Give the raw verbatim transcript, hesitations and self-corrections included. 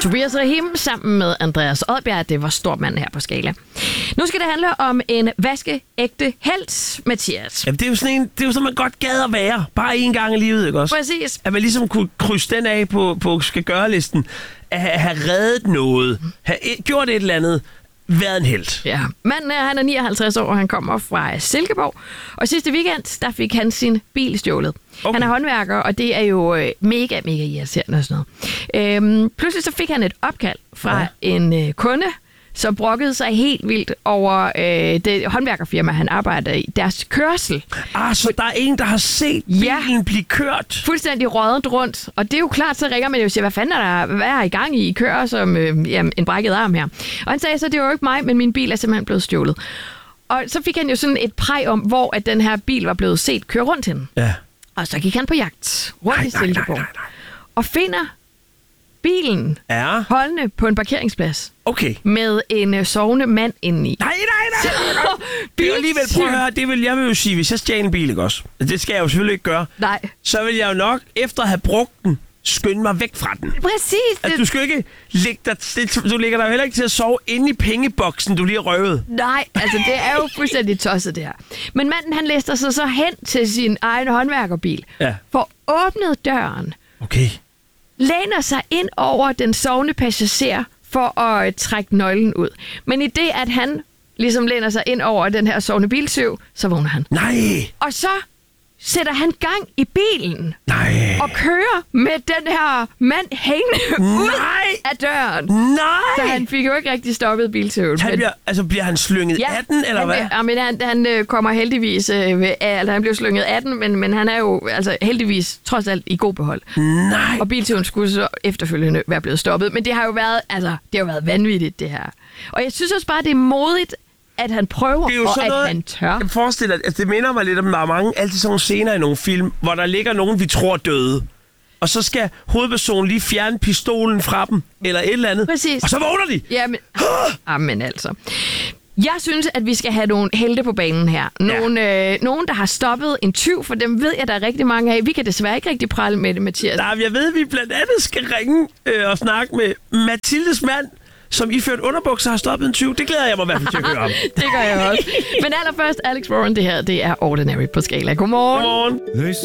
Tobias Rahim sammen med Andreas Odbjerg. Det var Stormand her på Skala. Nu skal det handle om en vaskeægte helt, Mathias. Jamen, det er jo sådan en, det er jo sådan, man godt gad at være. Bare en gang i livet, ikke også? Præcis. At man ligesom kunne krydse den af på, på skal gøre-listen. At have, have reddet noget. Have gjort et eller andet. Været en helt. Ja. Manden er, han er nioghalvtreds år, og han kommer fra Silkeborg. Og sidste weekend, der fik han sin bil stjålet. Okay. Han er håndværker, og det er jo øh, mega, mega irriterende og sådan noget. Øhm, pludselig så fik han et opkald fra ja. en øh, kunde, som brokkede sig helt vildt over øh, det håndværkerfirma, han arbejder i, deres kørsel. Ah, så der er en, der har set bilen ja. blive kørt? Fuldstændig rådent rundt. Og det er jo klart, så ringer man jo og siger, hvad fanden er der, hvad er I gang i? I kører som øh, jamen, en brækket arm her. Og han sagde så, det var jo ikke mig, men min bil er simpelthen blevet stjålet. Og så fik han jo sådan et præg om, hvor at den her bil var blevet set køre rundt hende. Ja. Og så gik han på jagt rundt nej, i Silkeborg. Nej, nej, nej, nej. Og finder bilen ja. holdende på en parkeringsplads. Okay. Med en uh, sovende mand indeni. Nej, nej, nej. nej. Det er alligevel, prøv at høre, det vil jeg vil jo sige, hvis jeg stjæler en bil, ikke også? Det skal jeg jo selvfølgelig ikke gøre. Nej. Så vil jeg jo nok, efter at have brugt den, skynde mig væk fra den. Præcis. Altså, du skal ikke lægge dig, du ligger der heller ikke til at sove inde i pengeboksen, du lige har røvet. Nej, altså det er jo fuldstændig tosset det her. Men manden, han lister sig så hen til sin egen håndværkerbil. Ja. For åbnet døren. Okay. Læner sig ind over den sovende passager for at trække nøglen ud. Men i det, at han ligesom læner sig ind over den her sovende biltyv, så vågner han. Nej! Og så sætter han gang i bilen. Nej. Og kører med den her mand hængende ud Nej. af døren. Nej! Så han fik jo ikke rigtig stoppet biltyven. Han bliver, altså bliver han slynget ja, af den, eller han, hvad? Ja, men han, han øh, kommer heldigvis øh, ved, altså han blev slynget af den, men, men han er jo altså heldigvis trods alt i god behold. Nej. Og biltyven skulle så efterfølgende være blevet stoppet. Men det har jo været, altså, det har jo været vanvittigt, det her. Og jeg synes også bare, det er modigt, at han prøver, og at noget, han tør. Jeg forestiller, altså det minder mig lidt om, der er mange, altid sådan nogle scener i nogle film, hvor der ligger nogen, vi tror døde. Og så skal hovedpersonen lige fjerne pistolen fra dem, eller et eller andet. Præcis. Og så vågner de! Ja, men, ah, men altså. Jeg synes, at vi skal have nogle helte på banen her. Nogle, ja. øh, nogen, der har stoppet en tyv, for dem ved jeg, der er rigtig mange af. Vi kan desværre ikke rigtig prale med det, Mathias. Nej, jeg ved, at vi blandt andet skal ringe øh, og snakke med Mathildes mand, som iført underbukser har stoppet en tyv. Det glæder jeg mig i hvert fald til at høre om. Det gør jeg også. Men allerførst, Alex Warren, det her, det er Ordinary på Skala. Godmorgen. Godmorgen.